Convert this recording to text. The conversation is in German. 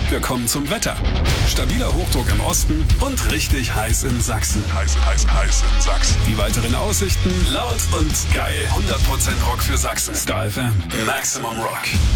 Wir kommen zum Wetter. Stabiler Hochdruck im Osten und richtig heiß in Sachsen. Heiß in Sachsen. Die weiteren Aussichten: laut und geil. 100% Rock für Sachsen. Star FM. Maximum Rock.